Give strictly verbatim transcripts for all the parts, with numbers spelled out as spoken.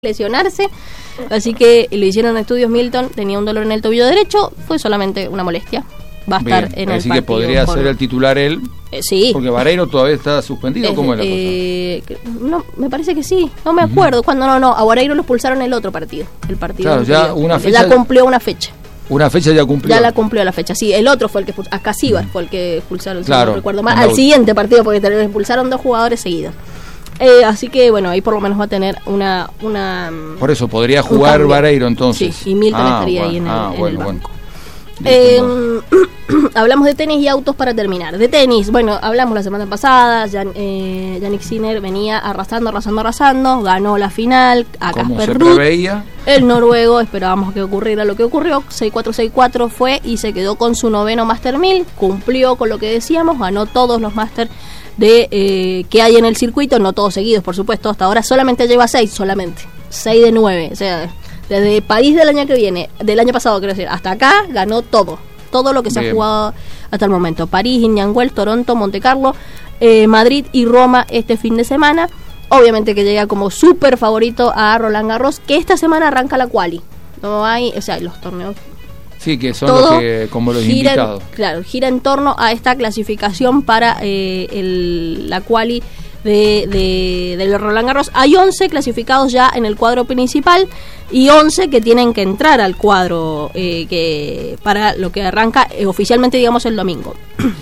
lesionarse, así que le hicieron estudios Milton, tenía un dolor en el tobillo derecho, fue solamente una molestia, va a estar Bien, en así el partido. Así que podría por... ser el titular él, eh, sí. Porque Vareiro todavía está suspendido, eh, ¿cómo es la eh, cosa? No, me parece que sí, no me acuerdo, uh-huh. cuando no, no, a Vareiro lo expulsaron el otro partido, el partido claro, ya, una fecha, ya cumplió una fecha. Una fecha ya cumplió. Ya la cumplió la fecha, sí, el otro fue el que expulsó, a Casíbar uh-huh. fue el que expulsaron, claro, si no recuerdo mal, al la... siguiente partido, porque expulsaron dos jugadores seguidos. Eh, así que bueno, ahí por lo menos va a tener una... una por eso, podría jugar Vareiro entonces. Sí, y Milton ah, estaría bueno, ahí en el, ah, en bueno, el banco. Bueno. Eh, hablamos de tenis y autos para terminar. De tenis, bueno, hablamos la semana pasada, Jan, eh, Jannik Sinner venía arrasando, arrasando, arrasando, ganó la final a Casper Ruud, el noruego, esperábamos que ocurriera lo que ocurrió, seis cuatro, seis cuatro fue y se quedó con su noveno Master mil, cumplió con lo que decíamos, ganó todos los Master de eh, que hay en el circuito, no todos seguidos, por supuesto, hasta ahora solamente lleva seis, solamente, seis de nueve, o sea, desde París del año que viene, del año pasado, quiero decir, hasta acá, ganó todo, todo lo que se Bien. ha jugado hasta el momento, París, Indian Wells, Toronto, Monte Carlo, eh, Madrid y Roma este fin de semana, obviamente que llega como súper favorito a Roland Garros, que esta semana arranca la quali, no hay, o sea, los torneos. Sí, que son los que, como los gira invitados. En, claro, gira en torno a esta clasificación para eh, el, la quali de, de, del Roland Garros. Hay once clasificados ya en el cuadro principal y once que tienen que entrar al cuadro eh, que para lo que arranca eh, oficialmente, digamos, el domingo.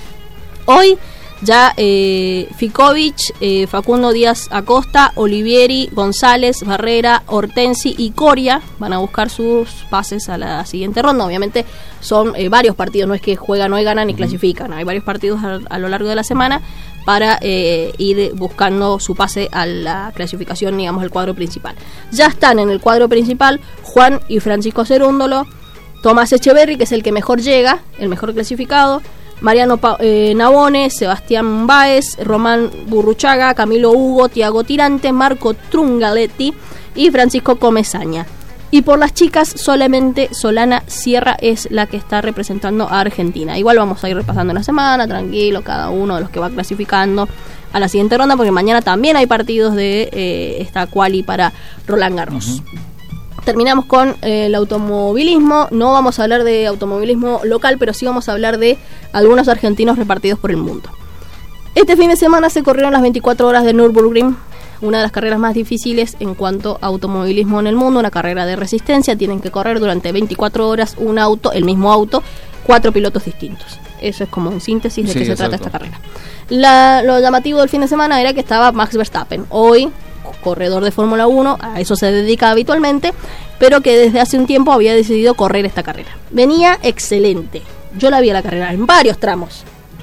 Hoy ya eh, Ficovich, eh, Facundo Díaz Acosta, Olivieri, González, Barrera, Hortensi y Coria van a buscar sus pases a la siguiente ronda. Obviamente son eh, varios partidos, no es que juegan hoy, ganan y clasifican. Hay varios partidos a, a lo largo de la semana para eh, ir buscando su pase a la clasificación, digamos, el cuadro principal. Ya están en el cuadro principal Juan y Francisco Cerúndolo, Tomás Echeverry, que es el que mejor llega, el mejor clasificado, Mariano pa- eh, Navone, Sebastián Báez, Román Burruchaga, Camilo Hugo, Tiago Tirante, Marco Trungaletti y Francisco Comesaña. Y por las chicas, solamente Solana Sierra es la que está representando a Argentina. Igual vamos a ir repasando la semana, tranquilo, cada uno de los que va clasificando a la siguiente ronda, porque mañana también hay partidos de eh, esta quali para Roland Garros. Uh-huh. Terminamos con eh, el automovilismo. No vamos a hablar de automovilismo local, pero sí vamos a hablar de algunos argentinos repartidos por el mundo. Este fin de semana se corrieron las veinticuatro horas de Nürburgring, una de las carreras más difíciles en cuanto a automovilismo en el mundo, una carrera de resistencia. Tienen que correr durante veinticuatro horas un auto, el mismo auto, cuatro pilotos distintos. Eso es como un síntesis de sí, qué se exacto. trata esta carrera. La, lo llamativo del fin de semana era que estaba Max Verstappen, hoy corredor de Fórmula uno, a eso se dedica habitualmente, pero que desde hace un tiempo había decidido correr esta carrera. Venía excelente, yo la vi a la carrera en varios tramos,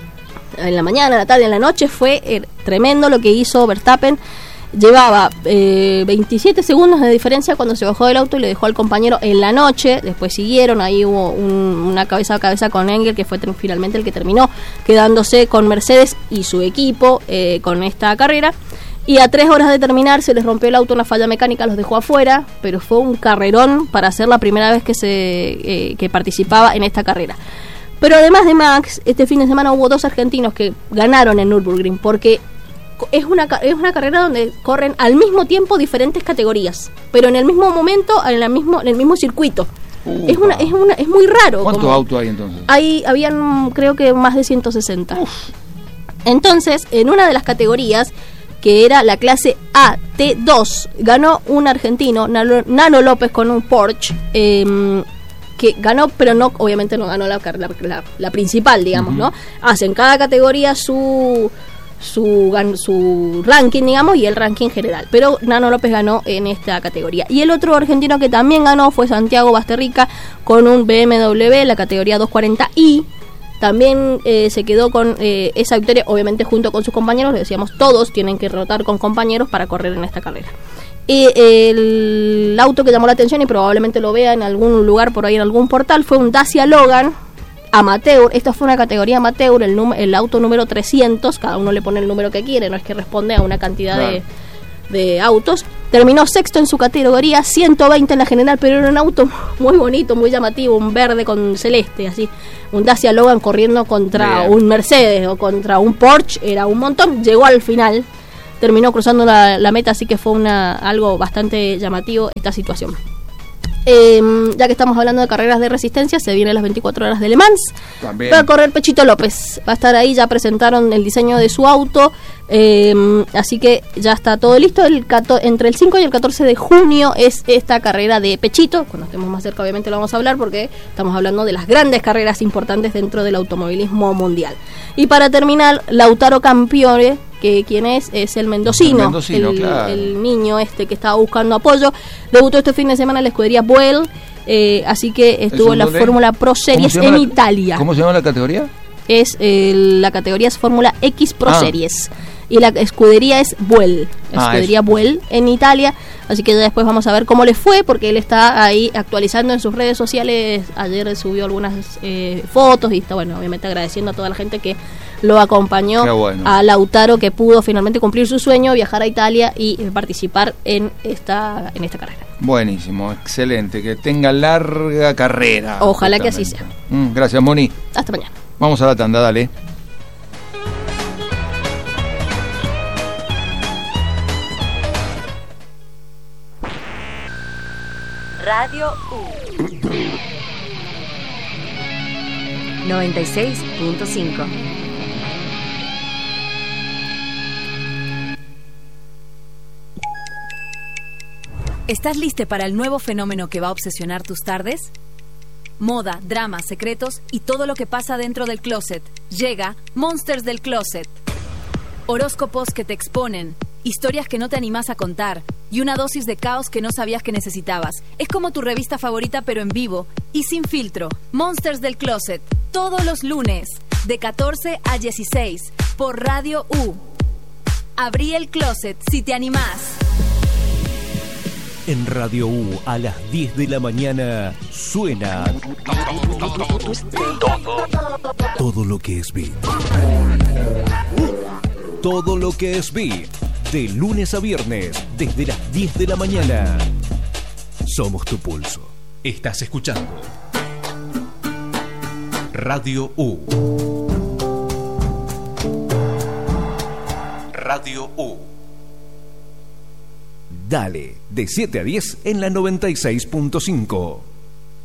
en la mañana, en la tarde, en la noche, fue eh, tremendo lo que hizo Verstappen. Llevaba eh, veintisiete segundos de diferencia cuando se bajó del auto y le dejó al compañero en la noche. Después siguieron, ahí hubo un, una cabeza a cabeza con Engel, que fue finalmente el que terminó quedándose con Mercedes y su equipo eh, con esta carrera. Y a tres horas de terminar se les rompió el auto, una falla mecánica, los dejó afuera, pero fue un carrerón para ser la primera vez que se eh, que participaba en esta carrera. Pero además de Max, este fin de semana hubo dos argentinos que ganaron en Nürburgring, porque es una es una carrera donde corren al mismo tiempo diferentes categorías, pero en el mismo momento, en el mismo en el mismo circuito. Uh, es una es una es muy raro. ¿Cuántos autos hay entonces? Hay habían creo que más de ciento sesenta. Uf. Entonces, en una de las categorías, que era la clase A T dos, ganó un argentino, Nano, Nano López, con un Porsche, eh, que ganó, pero no, obviamente no ganó la, la, la, la principal, digamos, uh-huh. ¿no? Hacen cada categoría su, su, su ranking, digamos, y el ranking general, pero Nano López ganó en esta categoría. Y el otro argentino que también ganó fue Santiago Basterrica, con un B M W, la categoría doscientos cuarenta i. También eh, se quedó con eh, esa victoria, obviamente junto con sus compañeros. Le decíamos, todos tienen que rotar con compañeros para correr en esta carrera. Y el auto que llamó la atención, y probablemente lo vea en algún lugar por ahí, en algún portal, fue un Dacia Logan amateur. Esta fue una categoría amateur, el, num- el auto número trescientos. Cada uno le pone el número que quiere, no es que responde a una cantidad claro. de, de autos. Terminó sexto en su categoría, ciento veinte en la general, pero era un auto muy bonito, muy llamativo, un verde con celeste, así. Un Dacia Logan corriendo contra Bien. un Mercedes o contra un Porsche, era un montón. Llegó al final terminó cruzando la, la meta, así que fue una algo bastante llamativo esta situación. Eh, ya que estamos hablando de carreras de resistencia, se vienen las veinticuatro horas de Le Mans. También. Va a correr Pechito López, va a estar ahí, ya presentaron el diseño de su auto, eh, así que ya está todo listo. El cato- entre el cinco y el catorce de junio es esta carrera de Pechito. Cuando estemos más cerca obviamente lo vamos a hablar, porque estamos hablando de las grandes carreras importantes dentro del automovilismo mundial. Y para terminar, Lautaro Campione, que quien es, es el mendocino, el, mendocino, el, claro. el niño este que estaba buscando apoyo. Debutó este fin de semana en la escudería Buell, eh, así que estuvo en la de... Fórmula Pro Series en la... Italia. ¿Cómo se llama la categoría? Es eh, la categoría es Fórmula X Pro ah. Series y la escudería es Buell, la ah, escudería eso. Buell en Italia, así que ya después vamos a ver cómo le fue, porque él está ahí actualizando en sus redes sociales. Ayer subió algunas eh, fotos y está, bueno, obviamente agradeciendo a toda la gente que lo acompañó, bueno. a Lautaro, que pudo finalmente cumplir su sueño, viajar a Italia y eh, participar en esta en esta carrera. Buenísimo, excelente, que tenga larga carrera. Ojalá que así sea. Mm, gracias, Moni. Hasta mañana. Vamos a la tanda, dale. Radio U noventa y seis punto cinco. ¿Estás listo para el nuevo fenómeno que va a obsesionar tus tardes? Moda, drama, secretos y todo lo que pasa dentro del closet. Llega Monsters del Closet. Horóscopos que te exponen, historias que no te animás a contar y una dosis de caos que no sabías que necesitabas. Es como tu revista favorita, pero en vivo y sin filtro. Monsters del Closet, todos los lunes, de catorce a dieciséis, por Radio U. Abrí el closet si te animás. En Radio U, a las diez de la mañana, suena todo, todo lo que es beat. Todo lo que es beat, de lunes a viernes, desde las diez de la mañana. Somos tu pulso. Estás escuchando Radio U. Radio U. Dale, de siete a diez en la noventa y seis punto cinco.